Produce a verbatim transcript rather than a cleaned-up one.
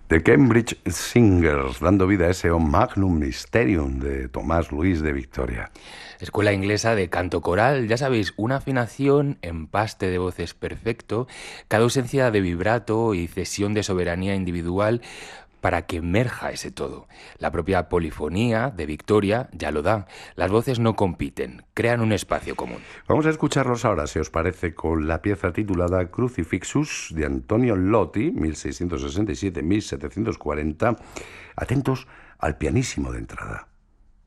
The Cambridge Singers, dando vida a ese O Magnum Mysterium de Tomás Luis de Victoria. Escuela inglesa de canto coral, ya sabéis, una afinación, empaste de voces perfecto, cada ausencia de vibrato y cesión de soberanía individual para que emerja ese todo. La propia polifonía de Victoria ya lo da. Las voces no compiten, crean un espacio común. Vamos a escucharlos ahora, si os parece, con la pieza titulada Crucifixus de Antonio Lotti, mil seiscientos sesenta y siete a mil setecientos cuarenta. Atentos al pianísimo de entrada.